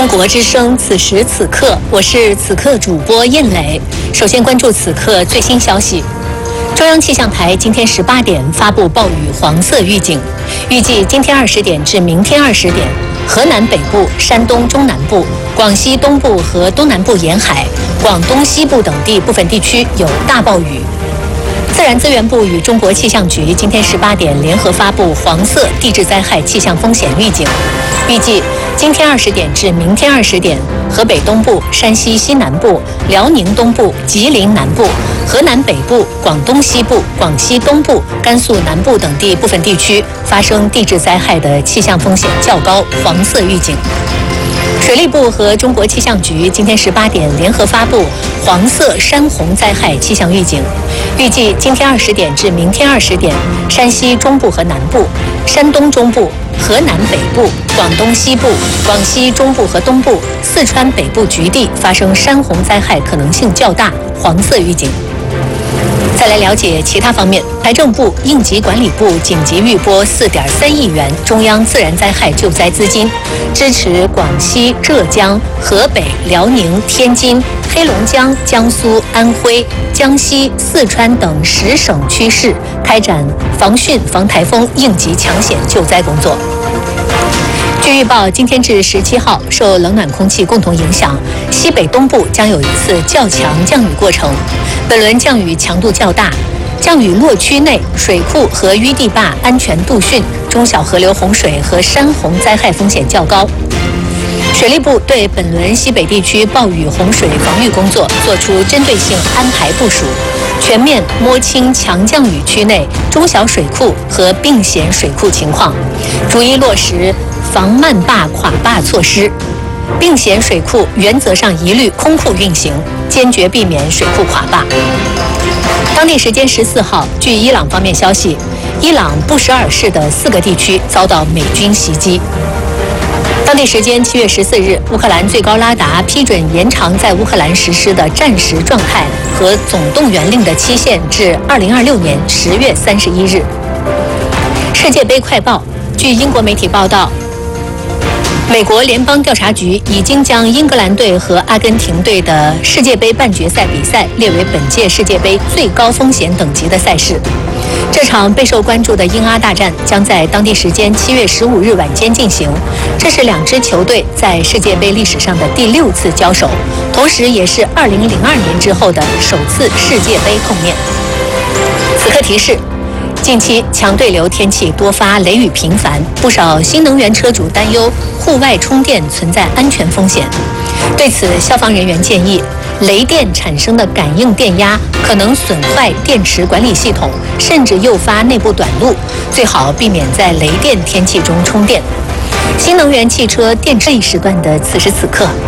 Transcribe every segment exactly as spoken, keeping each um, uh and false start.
中国之声，此时此刻，我是此刻主播燕磊。首先关注此刻最新消息。中央气象台今天十八点发布暴雨黄色预警，预计今天二十点至明天二十点，河南北部、山东中南部、广西东部和东南部沿海、广东西部等地部分地区有大暴雨。自然资源部与中国气象局今天十八点联合发布黄色地质灾害气象风险预警，预计今天二十点至明天二十点，河北东部、山西西南部、辽宁东部、吉林南部、河南北部、广东西部、广西东部、甘肃南部等地部分地区发生地质灾害的气象风险较高，黄色预警。水利部和中国气象局今天十八点联合发布黄色山洪灾害气象预警，预计今天二十点至明天二十点，山西中部和南部、山东中部、河南北部、广东西部、广西中部和东部、四川北部局地发生山洪灾害可能性较大，黄色预警。再来了解其他方面，财政部、应急管理部紧急预拨四点三亿元中央自然灾害救灾资金，支持广西、浙江、河北、辽宁、天津、黑龙江、江苏、安徽、江西、四川等十省区市开展防汛防台风应急抢险救灾工作。据预报，今天至十七号，受冷暖空气共同影响，西北东部将有一次较强降雨过程。本轮降雨强度较大，降雨落区内水库和淤地坝安全度汛，中小河流洪水和山洪灾害风险较高。水利部对本轮西北地区暴雨洪水防御工作作出针对性安排部署，全面摸清强降雨区内中小水库和并险水库情况，逐一落实防漫坝垮坝措施。并险水库原则上一律空库运行，坚决避免水库垮坝。当地时间十四号，据伊朗方面消息，伊朗布什尔市的四个地区遭到美军袭击。当地时间七月十四日，乌克兰最高拉达批准延长在乌克兰实施的战时状态和总动员令的期限至二零二六年十月三十一日。世界杯快报，据英国媒体报道，美国联邦调查局已经将英格兰队和阿根廷队的世界杯半决赛比赛列为本届世界杯最高风险等级的赛事。这场备受关注的英阿大战将在当地时间七月十五日晚间进行，这是两支球队在世界杯历史上的第六次交手，同时也是二零零二年之后的首次世界杯碰面。此刻提示，近期强对流天气多发，雷雨频繁，不少新能源车主担忧户外充电存在安全风险。对此，消防人员建议，雷电产生的感应电压可能损坏电池管理系统，甚至诱发内部短路，最好避免在雷电天气中充电。新能源汽车电池时段的此时此刻。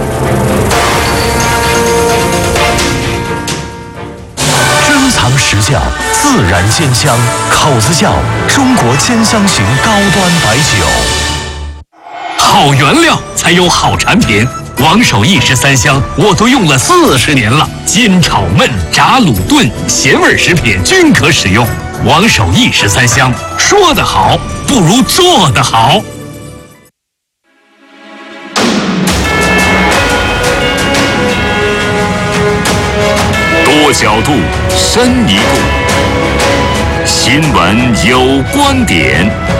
珍藏实窖，自然鲜香，口子窖，中国千香型高端白酒。 好原料才有好产品，王守义十三香我都用了四十年了，煎炒焖炸卤炖咸味食品均可使用。王守义十三香，说得好不如做得好。多角度，深一步，新闻有观点。